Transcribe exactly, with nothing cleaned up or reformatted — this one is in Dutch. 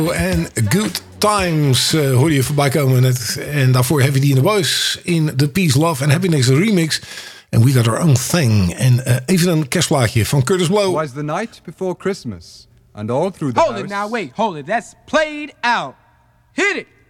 En Good Times uh, hoorde je voorbij komen net. En daarvoor Heavy D and the Boys in The Peace, Love and Happiness remix. And We Got Our Own Thing. En uh, even een kerstplaatje van Curtis Blow. Was the night before Christmas and all through the Hold house. it now, wait, hold it. That's played out. Hit it.